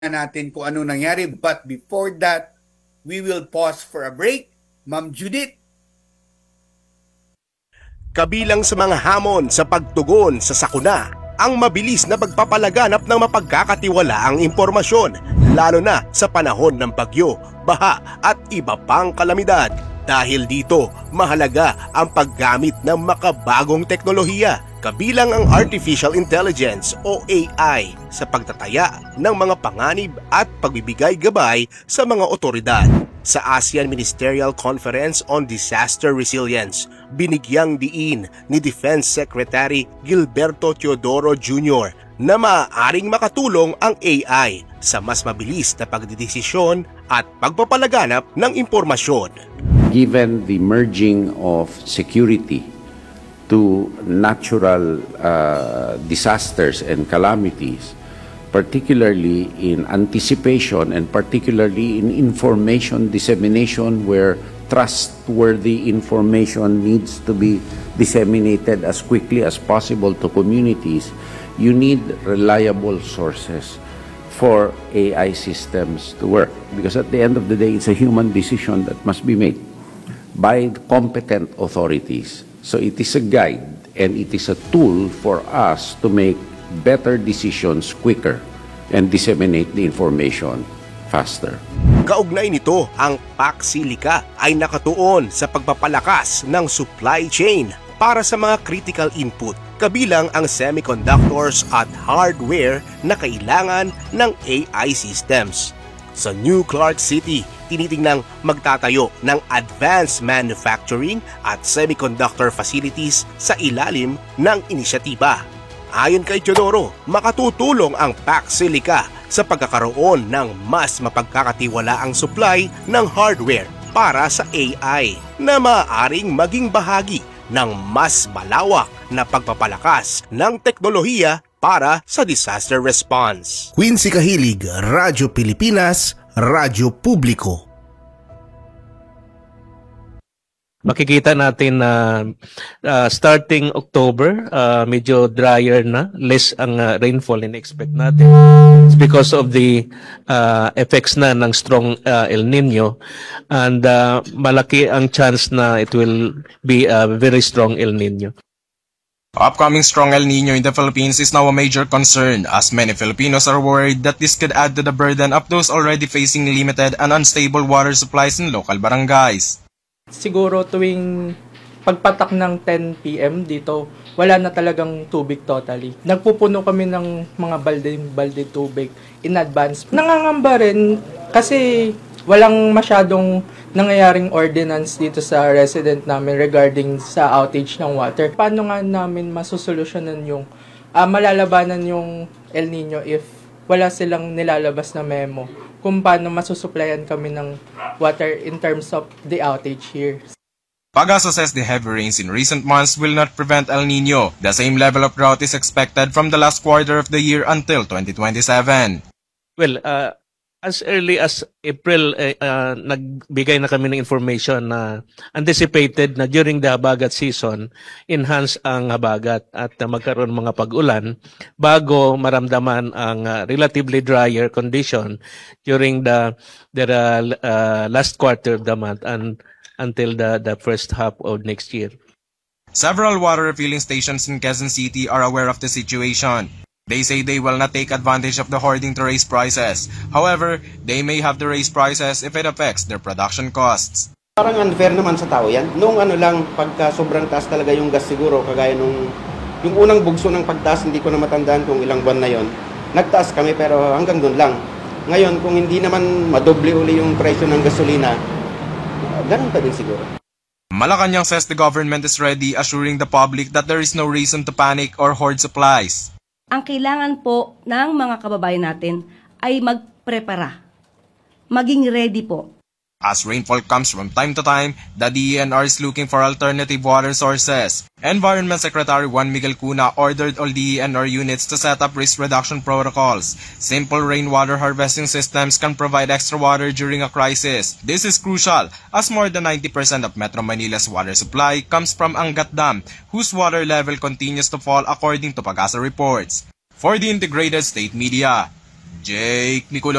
natin kung ano nangyari. But before that, we will pause for a break. Ma'am Judith. Kabilang sa mga hamon sa pagtugon sa sakuna, ang mabilis na pagpapalaganap ng mapagkakatiwalaang impormasyon, lalo na sa panahon ng bagyo, baha at iba pang kalamidad. Dahil dito, mahalaga ang paggamit ng makabagong teknolohiya, kabilang ang Artificial Intelligence o AI sa pagtataya ng mga panganib at pagbibigay gabay sa mga otoridad. Sa ASEAN Ministerial Conference on Disaster Resilience, binigyang diin ni Defense Secretary Gilberto Teodoro Jr. na maaaring makatulong ang AI sa mas mabilis na pagdedesisyon at pagpapalaganap ng impormasyon. Given the merging of security to natural disasters and calamities, particularly in anticipation and particularly in information dissemination where trustworthy information needs to be disseminated as quickly as possible to communities, you need reliable sources for AI systems to work. Because at the end of the day, it's a human decision that must be made by competent authorities. So it is a guide and it is a tool for us to make better decisions quicker and disseminate the information faster. Kaugnay nito, ang PAC-SILICA ay nakatuon sa pagpapalakas ng supply chain para sa mga critical input, kabilang ang semiconductors at hardware na kailangan ng AI systems. Sa New Clark City, tinitingnang magtatayo ng advanced manufacturing at semiconductor facilities sa ilalim ng inisyatiba. Ayon kay Teodoro, makatutulong ang PAC-SILICA sa pagkakaroon ng mas mapagkakatiwalaang supply ng hardware para sa AI na maaaring maging bahagi ng mas malawak na pagpapalakas ng teknolohiya para sa disaster response. Quincy Kahilig, Radyo Pilipinas, Radyo Publiko. Makikita natin na starting October, medyo drier na, less ang rainfall in-expect natin. It's because of the effects na ng strong El Nino, and malaki ang chance na it will be a very strong El Nino. Upcoming strong El Nino in the Philippines is now a major concern, as many Filipinos are worried that this could add to the burden of those already facing limited and unstable water supplies in local barangays. Siguro tuwing pagpatak ng 10 PM dito, wala na talagang tubig totally. Nagpupuno kami ng mga balde tubig in advance. Nangangamba rin kasi walang masyadong nangyayaring ordinance dito sa resident namin regarding sa outage ng water. Paano nga namin masusolusyonan yung malalabanan yung El Nino if wala silang nilalabas na memo kung paano masusuplayan kami ng water in terms of the outage here. PAGASA says the heavy rains in recent months will not prevent El Nino. The same level of drought is expected from the last quarter of the year until 2027. Well, as early as April, nagbigay na kami ng information na anticipated na during the habagat season, enhance ang habagat at magkaroon mga pag-ulan bago maramdaman ang relatively drier condition during the last quarter of the month and until the first half of next year. Several water refilling stations in Quezon City are aware of the situation. They say they will not take advantage of the hoarding to raise prices. However, they may have to raise prices if it affects their production costs. Parang unfair naman sa tao yan. Nung pagka sobrang taas talaga yung gas siguro, kagaya yung unang bugso ng pagtaas, hindi ko na matandaan kung ilang buwan na yon. Nagtaas kami pero hanggang doon lang. Ngayon, kung hindi naman madoble uli yung presyo ng gasolina, ganun pa din siguro. Malacanang says the government is ready, assuring the public that there is no reason to panic or hoard supplies. Ang kailangan po ng mga kababayan natin ay magprepara, maging ready po. As rainfall comes from time to time, the DENR is looking for alternative water sources. Environment Secretary Juan Miguel Cuna ordered all DENR units to set up risk reduction protocols. Simple rainwater harvesting systems can provide extra water during a crisis. This is crucial as more than 90% of Metro Manila's water supply comes from Angat Dam, whose water level continues to fall according to PAGASA reports. For the Integrated State Media, Jake Nicola